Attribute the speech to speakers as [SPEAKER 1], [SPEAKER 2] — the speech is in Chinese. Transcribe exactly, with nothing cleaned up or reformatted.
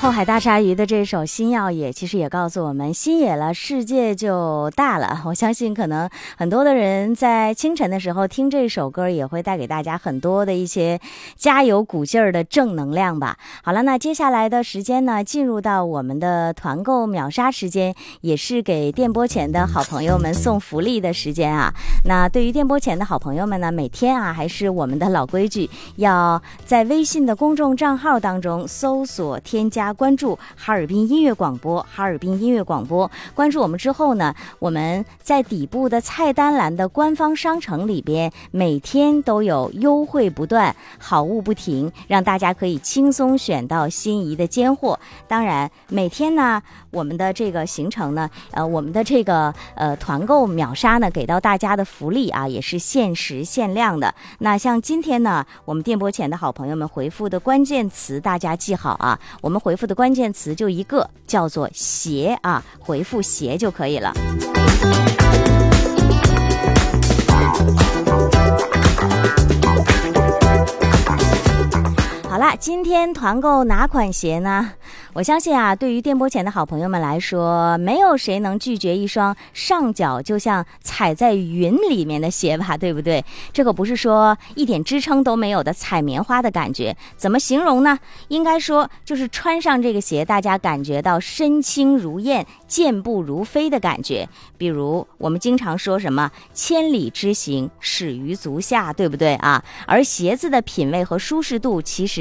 [SPEAKER 1] 后海大鲨鱼的这首《心要野》其实也告诉我们，心野了世界就大了。我相信可能很多的人在清晨的时候听这首歌也会带给大家很多的一些加油鼓劲儿的正能量吧。好了，那接下来的时间呢，进入到我们的团购秒杀时间，也是给电波前的好朋友们送福利的时间啊。那对于电波前的好朋友们呢，每天啊还是我们的老规矩，要在微信的公众账号当中搜索添加关注哈尔滨音乐广播，哈尔滨音乐广播。关注我们之后呢，我们在底部的菜单栏的官方商城里边，每天都有优惠不断，好物不停，让大家可以轻松选到心仪的尖货。当然，每天呢，我们的这个行程呢，呃，我们的这个呃团购秒杀呢，给到大家的福利啊，也是限时限量的。那像今天呢，我们电波前的好朋友们回复的关键词，大家记好啊，我们回复的关键词就一个，叫做鞋啊，回复鞋就可以了。好啦，今天团购哪款鞋呢？我相信啊，对于电波前的好朋友们来说，没有谁能拒绝一双上脚就像踩在云里面的鞋吧，对不对？这可不是说一点支撑都没有的踩棉花的感觉，怎么形容呢？应该说就是穿上这个鞋，大家感觉到身轻如燕、健步如飞的感觉。比如我们经常说什么千里之行始于足下，对不对啊？而鞋子的品味和舒适度其实